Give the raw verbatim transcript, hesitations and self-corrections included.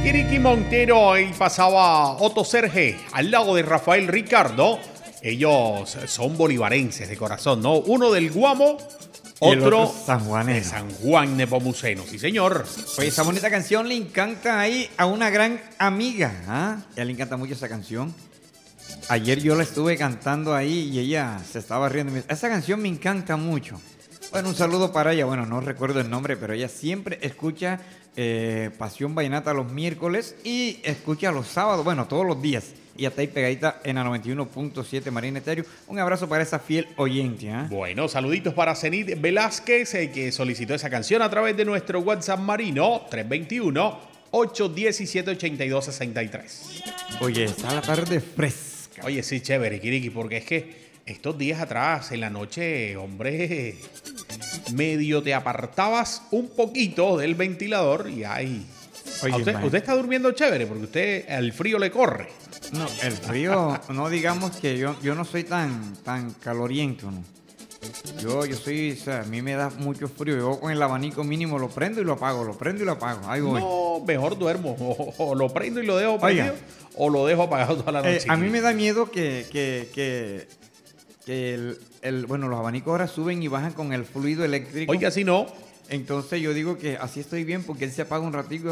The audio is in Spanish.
Ricky Montero y pasaba Otto Serge al lado de Rafael Ricardo. Ellos son bolivarenses de corazón, ¿no? Uno del Guamo, otro, otro sanjuanero. de San Juan Nepomuceno. Sí, señor. Pues esa bonita canción le encanta ahí a una gran amiga. ¿Ah? A ella le encanta mucho esa canción. Ayer yo la estuve cantando ahí y ella se estaba riendo. Esa canción me encanta mucho. Bueno, un saludo para ella. Bueno, no recuerdo el nombre, pero ella siempre escucha eh, Pasión Vallenata los miércoles y escucha los sábados, bueno, todos los días. Y está ahí pegadita en la noventa y uno punto siete Marina Estéreo. Un abrazo para esa fiel oyente. ¿eh? Bueno, saluditos para Zenit Velázquez, eh, que solicitó esa canción a través de nuestro WhatsApp marino tres dos uno, ocho uno siete, ocho dos seis tres. Oye, está la tarde fresca. Oye, sí, chévere, Kiriki, porque es que estos días atrás, en la noche, hombre, medio te apartabas un poquito del ventilador y ahí... Oye, usted, usted está durmiendo chévere porque usted al frío le corre. No, el frío, no digamos que yo, yo no soy tan, tan caloriento, ¿no? Yo, yo soy, o sea, a mí me da mucho frío. Yo con el abanico mínimo lo prendo y lo apago, lo prendo y lo apago. Ahí voy. No, mejor duermo. O, o lo prendo y lo dejo prendido, o lo dejo apagado toda la noche. Eh, a mí me da miedo que, que, que, que el, el, bueno, los abanicos ahora suben y bajan con el fluido eléctrico. Oiga, si no... Entonces yo digo que así estoy bien porque él se apaga un ratito